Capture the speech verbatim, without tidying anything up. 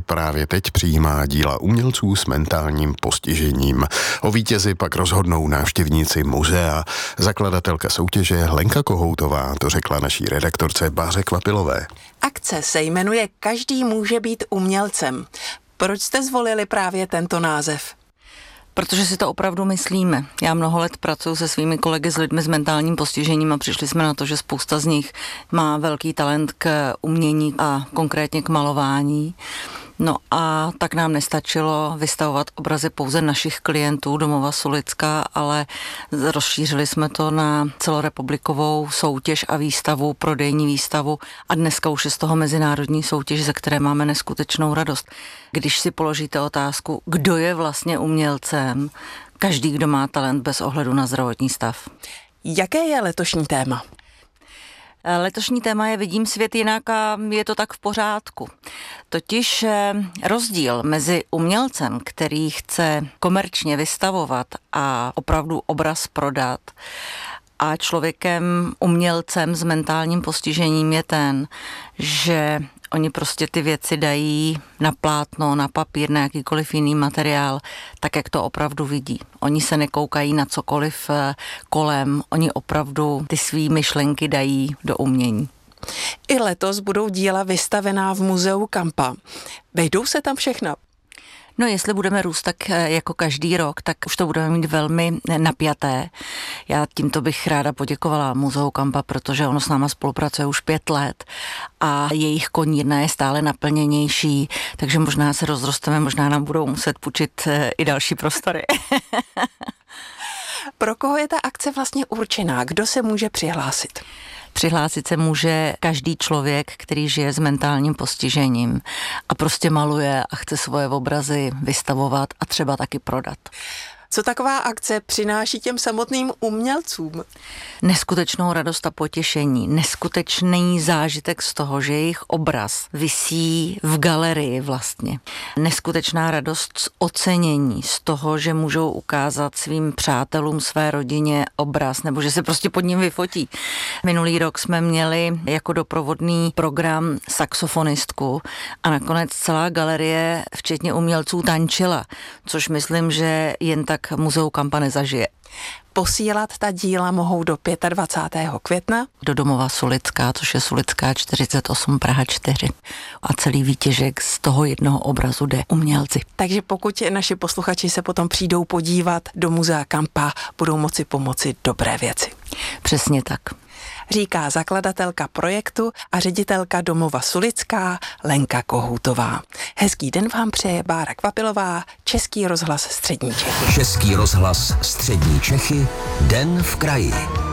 právě teď přijímá díla umělců s mentálním postižením. O vítězi pak rozhodnou návštěvníci muzea. Zakladatelka soutěže Lenka Kohoutová to řekla naší redaktorce Báře Kvapilové. Akce se jmenuje Každý může být umělcem. Proč jste zvolili právě tento název? Protože si to opravdu myslíme. Já mnoho let pracuji se svými kolegy s lidmi s mentálním postižením a přišli jsme na to, že spousta z nich má velký talent k umění a konkrétně k malování. No a tak nám nestačilo vystavovat obrazy pouze našich klientů Domova Sulická, ale rozšířili jsme to na celorepublikovou soutěž a výstavu, prodejní výstavu a dneska už je z toho mezinárodní soutěž, ze které máme neskutečnou radost. Když si položíte otázku, kdo je vlastně umělcem, každý, kdo má talent bez ohledu na zdravotní stav. Jaké je letošní téma? Letošní téma je Vidím svět jinak a je to tak v pořádku. Totiž rozdíl mezi umělcem, který chce komerčně vystavovat a opravdu obraz prodat, a člověkem, umělcem s mentálním postižením je ten, že oni prostě ty věci dají na plátno, na papír, na jakýkoliv jiný materiál, tak, jak to opravdu vidí. Oni se nekoukají na cokoliv kolem, oni opravdu ty svý myšlenky dají do umění. I letos budou díla vystavená v muzeu Kampa. Vejdou se tam všechna? No, jestli budeme růst tak jako každý rok, tak už to budeme mít velmi napjaté. Já tímto bych ráda poděkovala Muzeu Kampa, protože ono s náma spolupracuje už pět let a jejich konírna je stále naplněnější, takže možná se rozrosteme, možná nám budou muset půjčit i další prostory. Pro koho je ta akce vlastně určená? Kdo se může přihlásit? Přihlásit se může každý člověk, který žije s mentálním postižením a prostě maluje a chce svoje obrazy vystavovat a třeba taky prodat. Co taková akce přináší těm samotným umělcům? Neskutečnou radost a potěšení, neskutečný zážitek z toho, že jejich obraz visí v galerii vlastně. Neskutečná radost z ocenění, z toho, že můžou ukázat svým přátelům, své rodině obraz, nebo že se prostě pod ním vyfotí. Minulý rok jsme měli jako doprovodný program saxofonistku a nakonec celá galerie, včetně umělců, tančila, což myslím, že jen tak Muzeu Kampa nezažije. Posílat ta díla mohou do dvacátého pátého května. Do Domova Sulická, což je Sulická čtyřicet osm, Praha čtyři. A celý výtěžek z toho jednoho obrazu jde umělci. Takže pokud naši posluchači se potom přijdou podívat do Muzea Kampa, budou moci pomoci dobré věci. Přesně tak. Říká zakladatelka projektu a ředitelka Domova Sulická Lenka Kohoutová. Hezký den vám přeje Bára Kvapilová, Český rozhlas Střední Čechy. Český rozhlas Střední Čechy, Den v kraji.